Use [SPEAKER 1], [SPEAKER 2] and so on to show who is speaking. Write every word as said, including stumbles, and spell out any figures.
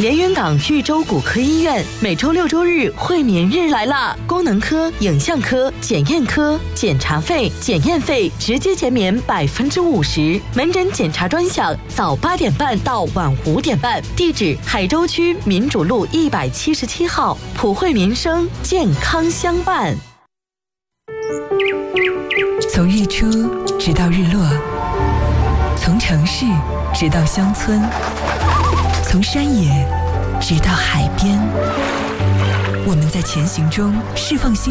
[SPEAKER 1] 连云港豫州骨科医院每周六周日惠民日来啦！功能科、影像科、检验科检查费、检验费直接减免百分之五十，门诊检查专享，早八点半到晚五点半。地址：海州区民主路一百七十七号，普惠民生，健康相伴。
[SPEAKER 2] 从日出直到日落，从城市直到乡村，从山野直到海边，我们在前行中释放心